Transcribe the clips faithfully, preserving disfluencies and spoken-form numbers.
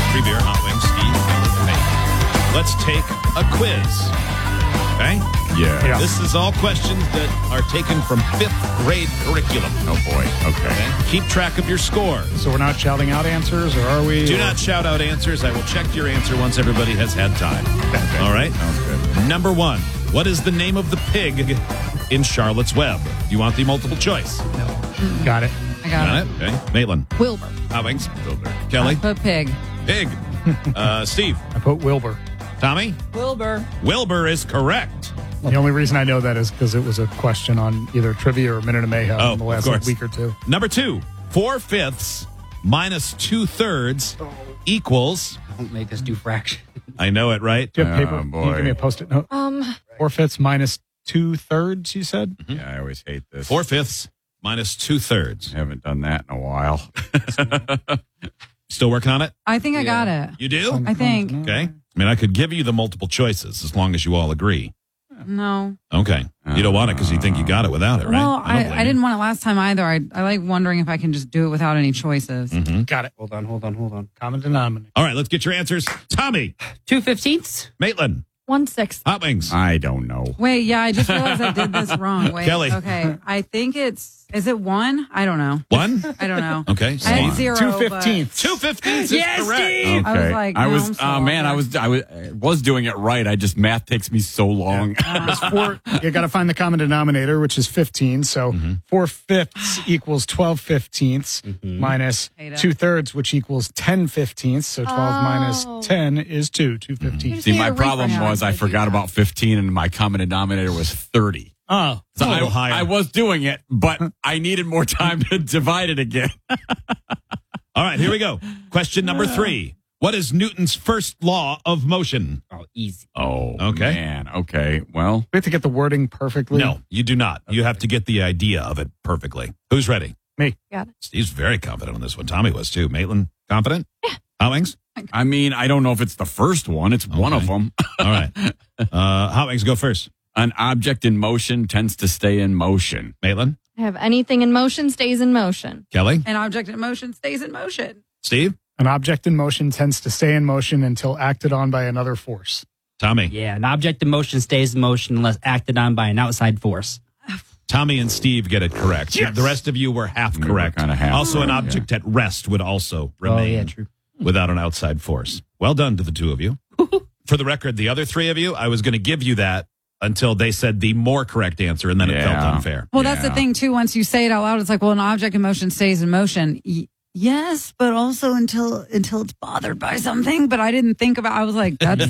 Free beer, hot wings, Steve, Kelly, and me. Let's take a quiz. Okay? Yeah. Yeah. This is all questions that are taken from fifth grade curriculum. Oh, boy. Okay. Okay? Keep track of your score. So we're not shouting out answers, or are we? Do not shout out answers. I will check your answer once everybody has had time. All right? Sounds good. Number one. What is the name of the pig in Charlotte's Web? Do you want the multiple choice? Got it. I got, Got it. it? Okay. Maitland. Wilbur. Hot wings. Filter. Kelly. I put pig. Pig. Uh, Steve. I put Wilbur. Tommy. Wilbur. Wilbur is correct. The only reason I know that is because it was a question on either trivia or Minute of Mayhem Oh, in the of last course. week or two. Number two. Four-fifths minus two-thirds equals... Don't make us do fraction. I know it, right? Do you have Oh, paper? Can you boy. give me a post-it note? Um, Four fifths minus two thirds, you said? Yeah, I always hate this. Four-fifths minus two-thirds. I haven't done that in a while. Still working on it? I think I got it. You do? I think. Okay. I mean, I could give you the multiple choices as long as you all agree. No. Okay. You don't want it because you think you got it without it, right? Well, don't I, blame I you. didn't want it last time either. I, I like wondering if I can just do it without any choices. Mhm. Got it. Hold on, hold on, hold on. Common denominator. All right, let's get your answers. Tommy, Two fifteenths? Maitland, One sixth. Hot Wings. I don't know. Wait, yeah, I just realized I did this wrong. Wait, Kelly. Okay, I think it's, is it one? I don't know. One? I don't know. Okay. I had Steve. zero. Two but- fifteenths. Two fifteenths is Yes, correct. Steve! I was like, I no, was, I'm so oh man, I off. was, I was, I was doing it right. I just math takes me so long. It's four. You got to find the common denominator, which is fifteen. So four fifths equals twelve fifteenths minus Hate it. two thirds, which equals ten fifteenths. So twelve Oh. minus ten is two. Two fifteenths. See, Yeah, my right problem now, was I I do forgot that. about fifteen, and my common denominator was thirty. Oh, So A little I, higher. I was doing it, but I needed more time to divide it again. All right, here we go. Question number three. What is Newton's first law of motion? Oh, easy. Oh, Okay. man. Okay. Well, we have to get the wording perfectly. No, you do not. You have to get the idea of it perfectly. Who's ready? Me. Got it. Steve's very confident on this one. Tommy was too. Maitland, confident? Yeah. Hot Wings? I mean, I don't know if it's the first one. It's one of Okay. them. All right. Uh, Hot Wings, go first. An object in motion tends to stay in motion. Maitland? I have anything in motion stays in motion. Kelly? An object in motion stays in motion. Steve? An object in motion tends to stay in motion until acted on by another force. Tommy? Yeah, an object in motion stays in motion unless acted on by an outside force. Tommy and Steve get it correct. The rest of you were half We were correct. kinda half also, an correct, object at rest would also remain Oh, yeah, true. without an outside force. Well done to the two of you. For the record, the other three of you, I was going to give you that until they said the more correct answer, and then it felt Yeah. unfair. Well, that's the Yeah. thing, too. Once you say it out loud, it's like, well, an object in motion stays in motion. Y- yes, but also until until it's bothered by something. But I didn't think about I was like, that's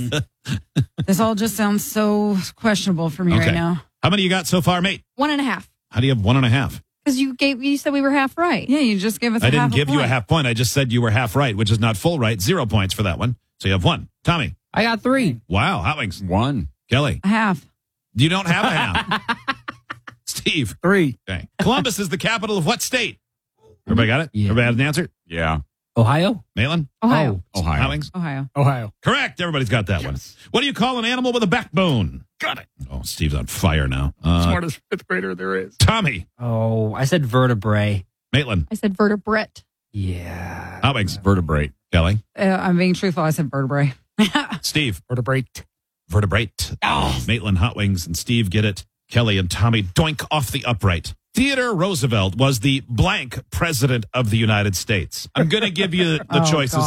this all just sounds so questionable for me Okay. right now. How many you got so far, mate? One and a half. How do you have one and a half? Because you gave you said we were half right. Yeah, you just give us a I didn't half give you a point. half point. I just said you were half right, which is not full right. Zero points for that one. So you have one. Tommy. I got three. Wow. Hot Wings. One. Kelly. A half. You don't have a half. Steve. Three. Okay. Columbus is the capital of what state? Everybody got it? Yeah. Everybody had an answer? Yeah. Ohio? Maitland? Ohio. Oh. Ohio. Hot Wings? Ohio. Ohio. Correct. Everybody's got that one. What do you call an animal with a backbone? Got it. Oh, Steve's on fire now. Uh, Smartest fifth grader there is. Tommy. Oh, I said vertebrae. Maitland. I said vertebrate. Yeah. Hot Wings. Vertebrate. Kelly. Uh, I'm being truthful. I said vertebrae. Steve. Vertebrate. Vertebrate. Oh. Maitland, Hot Wings, and Steve get it. Kelly and Tommy doink off the upright. Theodore Roosevelt was the blank president of the United States. I'm going to give you the Oh, choices God.